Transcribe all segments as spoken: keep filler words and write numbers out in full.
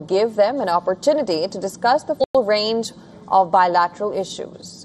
give them an opportunity to discuss the full range of bilateral issues.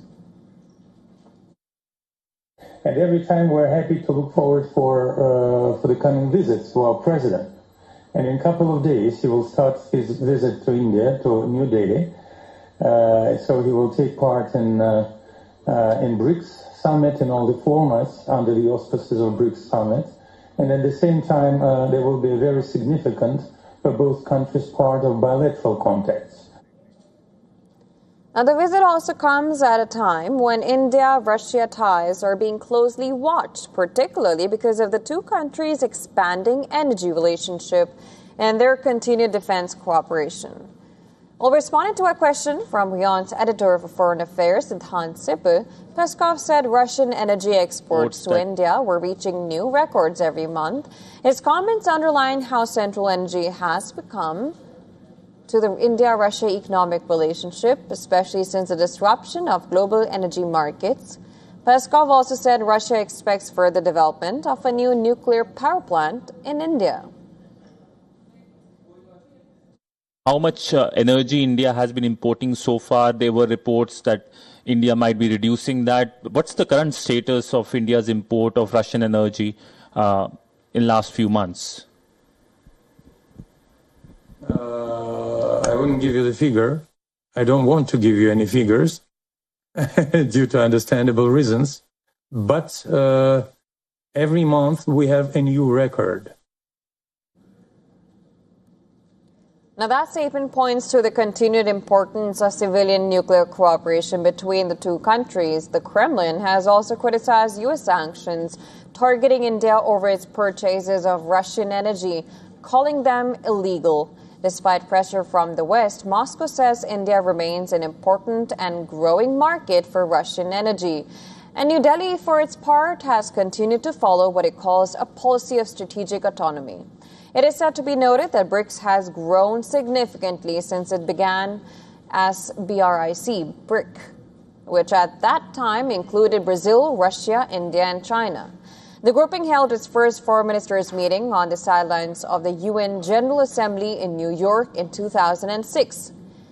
And every time we're happy to look forward for uh, for the coming visits to our president. And in a couple of days, he will start his visit to India, to New Delhi. Uh, so he will take part in uh, uh, in BRICS summit and all the formats under the auspices of BRICS summit. And at the same time, uh, there will be a very significant, for both countries, part of bilateral contacts. Now, the visit also comes at a time when India-Russia ties are being closely watched, particularly because of the two countries' expanding energy relationship and their continued defense cooperation. Well, responding to a question from WION's editor for Foreign Affairs, Siddhant Sipu, Peskov said Russian energy exports to India were reaching new records every month. His comments underline how central energy has become to the India-Russia economic relationship, especially since the disruption of global energy markets. Peskov also said Russia expects further development of a new nuclear power plant in India. How much uh, energy India has been importing so far? There were reports that India might be reducing that. What's the current status of India's import of Russian energy uh, in last few months? Uh, I wouldn't give you the figure. I don't want to give you any figures due to understandable reasons. But uh, every month we have a new record. Now, that statement points to the continued importance of civilian nuclear cooperation between the two countries. The Kremlin has also criticized U S sanctions targeting India over its purchases of Russian energy, calling them illegal. Despite pressure from the West, Moscow says India remains an important and growing market for Russian energy. And New Delhi, for its part, has continued to follow what it calls a policy of strategic autonomy. It is said to be noted that BRICS has grown significantly since it began as BRIC, BRIC, which at that time included Brazil, Russia, India, and China. The grouping held its first foreign ministers' meeting on the sidelines of the U N General Assembly in New York in two thousand six.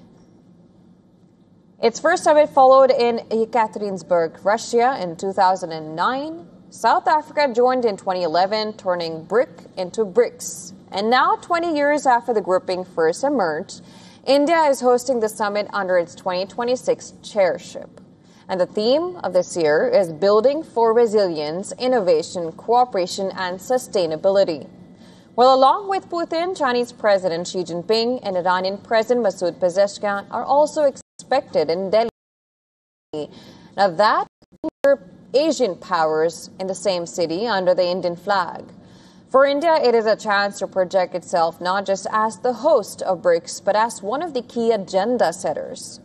Its first summit followed in Yekaterinburg, Russia in two thousand nine. South Africa joined in twenty eleven, turning BRIC into BRICS. And now, twenty years after the grouping first emerged, India is hosting the summit under its twenty twenty-six chairship. And the theme of this year is Building for Resilience, Innovation, Cooperation, and Sustainability. Well, along with Putin, Chinese President Xi Jinping and Iranian President Masoud Pezeshkian are also expected in Delhi. Now, that Asian powers in the same city under the Indian flag. For India, it is a chance to project itself not just as the host of BRICS, but as one of the key agenda setters.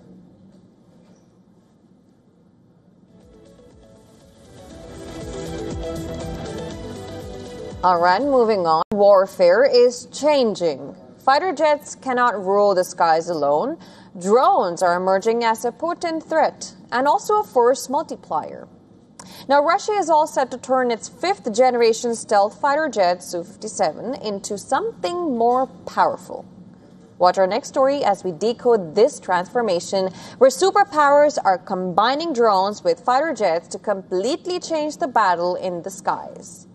All right, moving on. Warfare is changing. Fighter jets cannot rule the skies alone. Drones are emerging as a potent threat and also a force multiplier. Now, Russia is all set to turn its fifth-generation stealth fighter jet, Su fifty-seven, into something more powerful. Watch our next story as we decode this transformation, where superpowers are combining drones with fighter jets to completely change the battle in the skies.